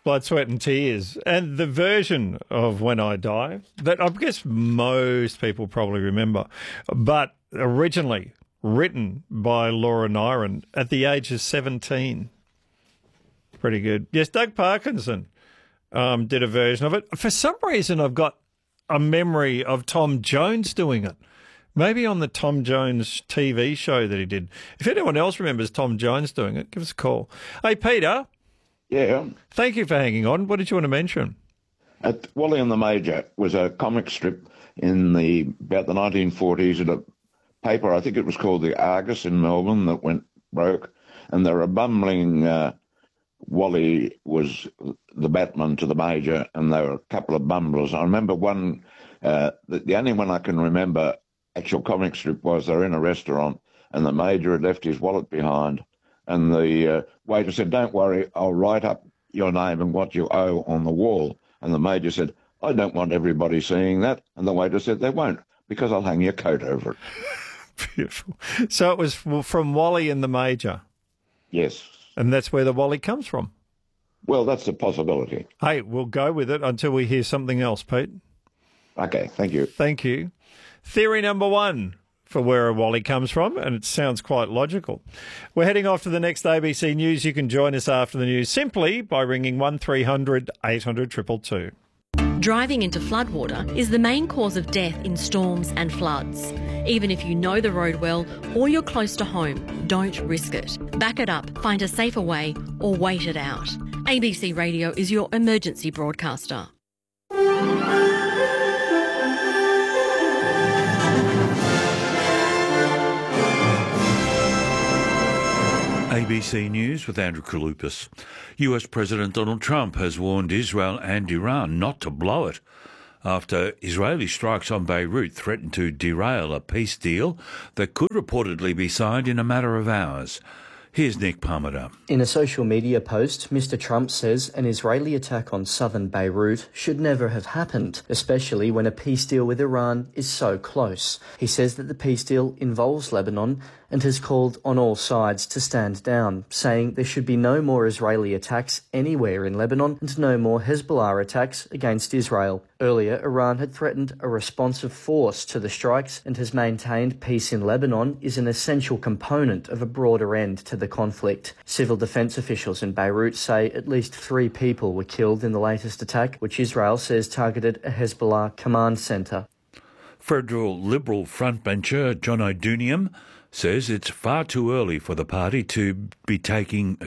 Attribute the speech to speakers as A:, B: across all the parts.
A: Blood, Sweat and Tears, and the version of When I Die that I guess most people probably remember, but originally written by Laura Nyron at the age of 17. Pretty good. Yes, Doug Parkinson did a version of it. For some reason, I've got a memory of Tom Jones doing it. Maybe on the Tom Jones TV show that he did. If anyone else remembers Tom Jones doing it, give us a call. Hey, Peter.
B: Yeah.
A: Thank you for hanging on. What did you want to mention?
B: Wally and the Major was a comic strip in about the 1940s at a paper, I think it was called the Argus in Melbourne, that went broke. And there were a bumbling Wally was the Batman to the Major, and there were a couple of bumblers. I remember one, the only one I can remember actual comic strip was they're in a restaurant and the Major had left his wallet behind. And the waiter said, "Don't worry, I'll write up your name and what you owe on the wall." And the Major said, "I don't want everybody seeing that." And the waiter said, "They won't, because I'll hang your coat over it."
A: Beautiful. So it was from Wally and the Major.
B: Yes.
A: And that's where the Wally comes from.
B: Well, that's a possibility.
A: Hey, we'll go with it until we hear something else, Pete.
B: Okay, thank you.
A: Thank you. Theory number one for where a Wally comes from, and it sounds quite logical. We're heading off to the next ABC News. You can join us after the news simply by ringing 1300 800 222.
C: Driving into floodwater is the main cause of death in storms and floods. Even if you know the road well or you're close to home, don't risk it. Back it up, find a safer way, or wait it out. ABC Radio is your emergency broadcaster.
D: ABC News with Andrew Kalupas. US President Donald Trump has warned Israel and Iran not to blow it after Israeli strikes on Beirut threatened to derail a peace deal that could reportedly be signed in a matter of hours. Here's Nick Parmenter.
E: In a social media post, Mr. Trump says an Israeli attack on southern Beirut should never have happened, especially when a peace deal with Iran is so close. He says that the peace deal involves Lebanon and has called on all sides to stand down, saying there should be no more Israeli attacks anywhere in Lebanon and no more Hezbollah attacks against Israel. Earlier, Iran had threatened a responsive force to the strikes and has maintained peace in Lebanon is an essential component of a broader end to the conflict. Civil defense officials in Beirut say at least 3 people were killed in the latest attack, which Israel says targeted a Hezbollah command center.
D: Federal Liberal frontbencher John O'Doonium says it's far too early for the party to be talking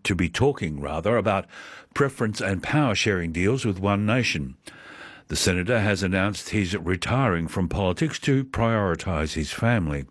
D: about preference and power sharing deals with One Nation. The senator has announced he's retiring from politics to prioritise his family.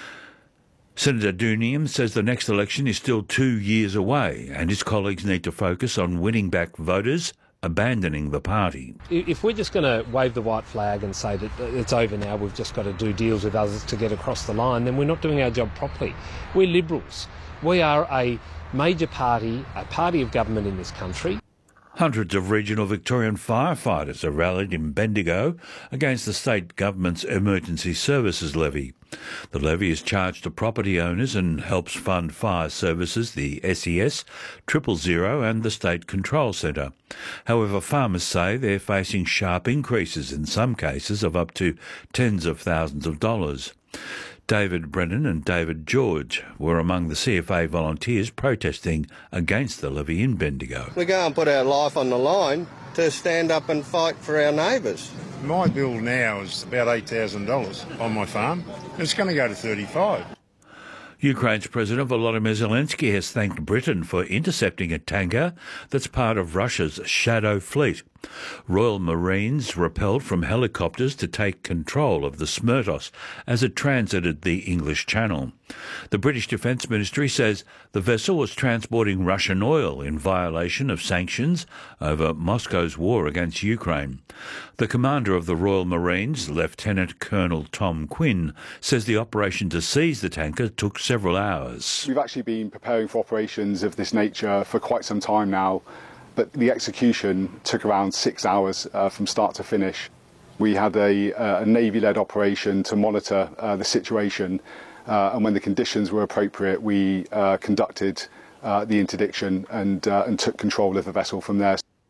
D: Senator Doonium says the next election is still 2 years away and his colleagues need to focus on winning back voters, abandoning the party.
F: If we're just going to wave the white flag and say that it's over now, we've just got to do deals with others to get across the line, then we're not doing our job properly. We're Liberals. We are a major party, a party of government in this country.
D: Hundreds of regional Victorian firefighters are rallied in Bendigo against the state government's emergency services levy. The levy is charged to property owners and helps fund fire services, the SES, 000 and the State Control Centre. However, farmers say they're facing sharp increases, in some cases of up to tens of thousands of dollars. David Brennan and David George were among the CFA volunteers protesting against the levy in Bendigo.
G: We go and put our life on the line to stand up and fight for our neighbours.
H: My bill now is about $8,000 on my farm. It's going to go to $35,000.
D: Ukraine's President Volodymyr Zelensky has thanked Britain for intercepting a tanker that's part of Russia's Shadow Fleet. Royal Marines rappelled from helicopters to take control of the Smertos as it transited the English Channel. The British Defence Ministry says the vessel was transporting Russian oil in violation of sanctions over Moscow's war against Ukraine. The commander of the Royal Marines, Lieutenant Colonel Tom Quinn, says the operation to seize the tanker took several hours.
I: We've actually been preparing for operations of this nature for quite some time now, but the execution took around 6 hours from start to finish. We had a Navy-led operation to monitor the situation, and when the conditions were appropriate, we conducted the interdiction and took control of the vessel from there.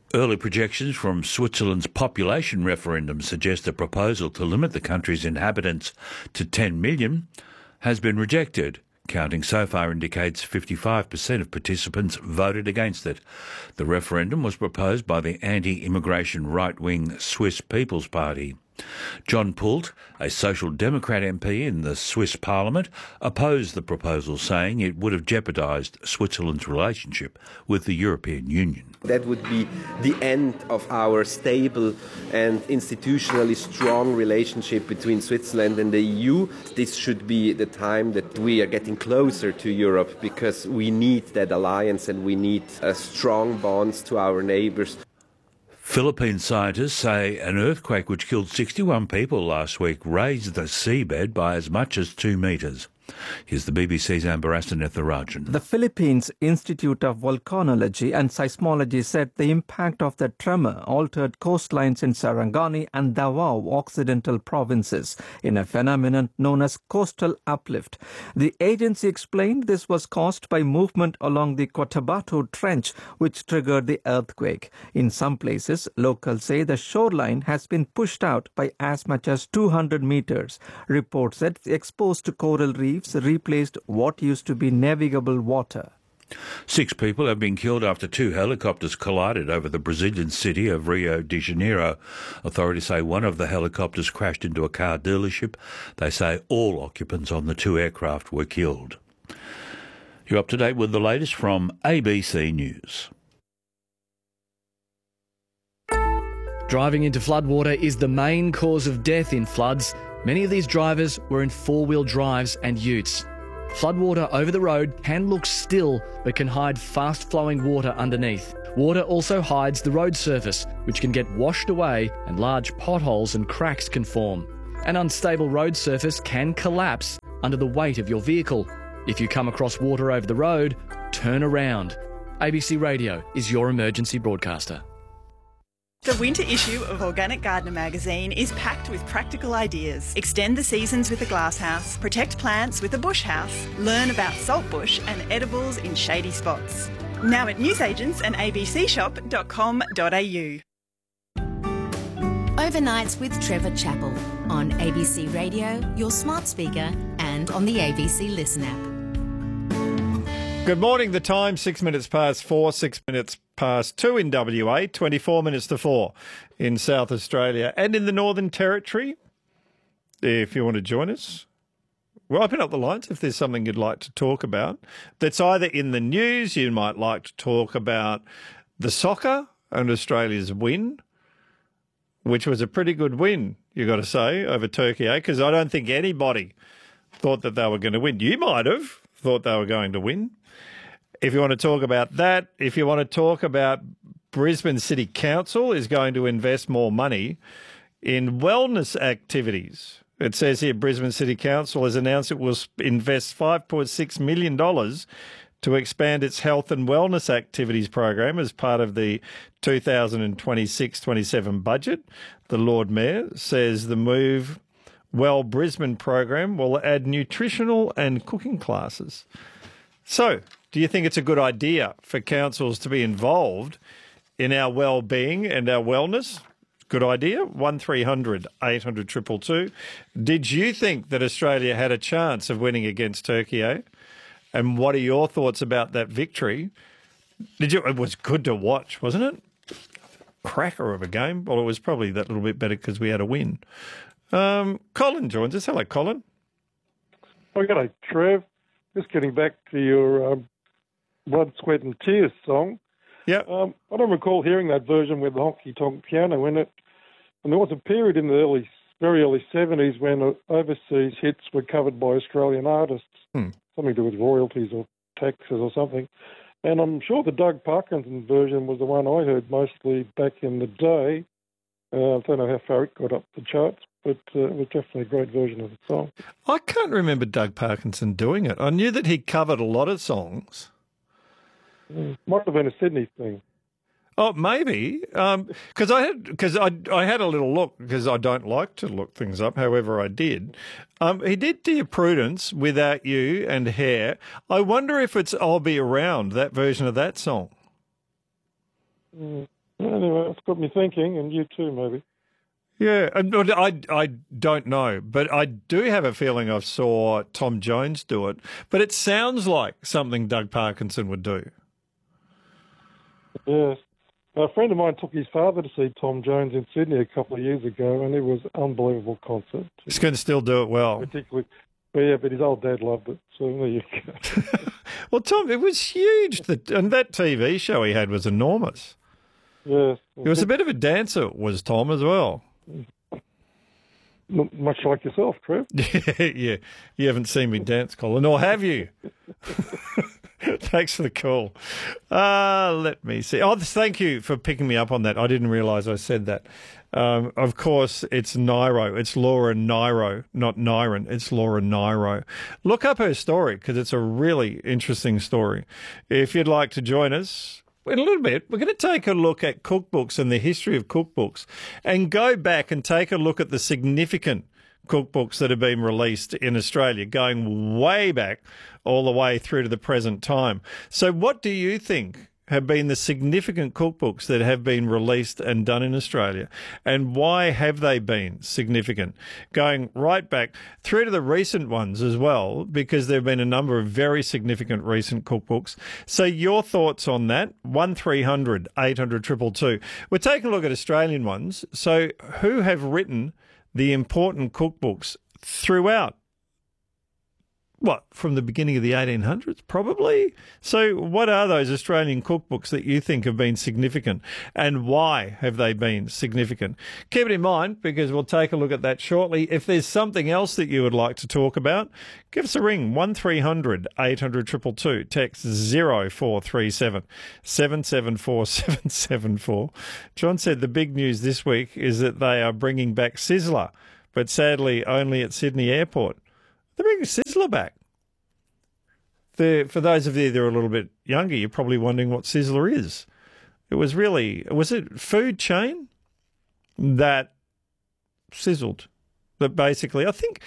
D: Early projections from Switzerland's population referendum suggest a proposal to limit the country's inhabitants to 10 million has been rejected. Counting so far indicates 55% of participants voted against it. The referendum was proposed by the anti-immigration right-wing Swiss People's Party. John Pult, a Social Democrat MP in the Swiss Parliament, opposed the proposal, saying it would have jeopardised Switzerland's relationship with the European Union.
J: That would be the end of our stable and institutionally strong relationship between Switzerland and the EU. This should be the time that we are getting closer to Europe, because we need that alliance and we need strong bonds to our neighbours.
D: Philippine scientists say an earthquake which killed 61 people last week raised the seabed by as much as 2 metres. Here's the BBC's Amber Astanetharajan.
K: The Philippines Institute of Volcanology and Seismology said the impact of the tremor altered coastlines in Sarangani and Davao Occidental provinces in a phenomenon known as coastal uplift. The agency explained this was caused by movement along the Cotabato Trench, which triggered the earthquake. In some places, locals say the shoreline has been pushed out by as much as 200 metres. Reports said exposed coral reefs replaced what used to be navigable water.
D: 6 people have been killed after 2 helicopters collided over the Brazilian city of Rio de Janeiro. Authorities say one of the helicopters crashed into a car dealership. They say all occupants on the 2 aircraft were killed. You're up to date with the latest from ABC News.
L: Driving into floodwater is the main cause of death in floods. Many of these drivers were in four-wheel drives and utes. Floodwater over the road can look still but can hide fast-flowing water underneath. Water also hides the road surface, which can get washed away and large potholes and cracks can form. An unstable road surface can collapse under the weight of your vehicle. If you come across water over the road, turn around. ABC Radio is your emergency broadcaster.
M: The winter issue of Organic Gardener magazine is packed with practical ideas. Extend the seasons with a glasshouse, protect plants with a bush house, learn about saltbush and edibles in shady spots. Now at newsagents and abcshop.com.au.
N: Overnights with Trevor Chappell on ABC Radio, your smart speaker, and on the ABC Listen app.
A: Good morning. The time 6 minutes past 4, 6 minutes past 2 in WA, 24 minutes to 4 in South Australia and in the Northern Territory. If you want to join us, we'll open up the lines if there's something you'd like to talk about. That's either in the news, you might like to talk about the soccer and Australia's win, which was a pretty good win, you got to say, over Turkey, because I don't think anybody thought that they were going to win. You might have thought they were going to win. If you want to talk about that, if you want to talk about Brisbane City Council is going to invest more money in wellness activities. It says here Brisbane City Council has announced it will invest $5.6 million to expand its health and wellness activities program as part of the 2026-27 budget. The Lord Mayor says the Move Well Brisbane program will add nutritional and cooking classes. So, do you think it's a good idea for councils to be involved in our well-being and our wellness? Good idea. 1300 800 222. Did you think that Australia had a chance of winning against Turkey? And what are your thoughts about that victory? It was good to watch, wasn't it? Cracker of a game. Well, it was probably that little bit better because we had a win. Colin joins us. Hello, Colin.
O: Oh, g'day, Trev. Just getting back to your Blood, Sweat and Tears song.
A: Yeah.
O: I don't recall hearing that version with the honky-tonk piano in it. And there was a period in the very early 70s when overseas hits were covered by Australian artists, something to do with royalties or taxes or something. And I'm sure the Doug Parkinson version was the one I heard mostly back in the day. I don't know how far it got up the charts, but it was definitely a great version of the song.
A: I can't remember Doug Parkinson doing it. I knew that he covered a lot of songs.
O: Might have been a Sydney thing.
A: Oh, maybe. Because I had a little look, because I don't like to look things up, however I did. He did Dear Prudence, Without You and Hair. I wonder if it's I'll Be Around, that version of that song.
O: Anyway, it's got me thinking, and you too, maybe.
A: Yeah, and I don't know, but I do have a feeling I saw Tom Jones do it. But it sounds like something Doug Parkinson would do.
O: Yes. A friend of mine took his father to see Tom Jones in Sydney a couple of years ago, and it was an unbelievable concert.
A: He's going to still do it well.
O: Particularly, but his old dad loved it, so there you go.
A: Well, Tom, it was huge, and that TV show he had was enormous.
O: Yes.
A: He was a bit of a dancer, was Tom, as well.
O: Much like yourself, Trev.
A: Yeah. You haven't seen me dance, Colin, or have you? Thanks for the call. Let me see. Oh, thank you for picking me up on that. I didn't realise I said that. Of course, it's Nairo. It's Laura Nairo, not Nyron. It's Laura Nairo. Look up her story because it's a really interesting story. If you'd like to join us in a little bit, we're going to take a look at cookbooks and the history of cookbooks and go back and take a look at the significant cookbooks that have been released in Australia, going way back all the way through to the present time. So what do you think have been the significant cookbooks that have been released and done in Australia, and why have they been significant? Going right back through to the recent ones as well, because there have been a number of very significant recent cookbooks. So your thoughts on that? 1300 800 222. We're taking a look at Australian ones. So who have written the important cookbooks throughout? What, from the beginning of the 1800s, probably? So what are those Australian cookbooks that you think have been significant, and why have they been significant? Keep it in mind, because we'll take a look at that shortly. If there's something else that you would like to talk about, give us a ring, 1300 800 222, text 0437 774 774. John said the big news this week is that they are bringing back Sizzler, but sadly only at Sydney Airport. They're bringing Sizzler back. For those of you that are a little bit younger, you're probably wondering what Sizzler is. Was it food chain that sizzled? That basically, wasn't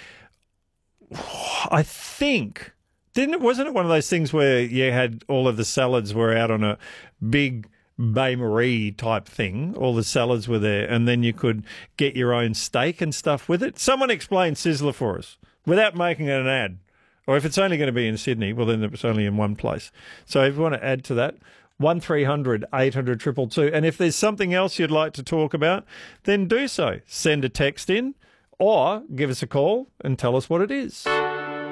A: it one of those things where you had all of the salads were out on a big Bain Marie type thing? All the salads were there, and then you could get your own steak and stuff with it. Someone explain Sizzler for us without making it an ad. Or if it's only going to be in Sydney, well, then it's only in one place. So if you want to add to that, 1300 800 222. And if there's something else you'd like to talk about, then do so. Send a text in or give us a call and tell us what it is.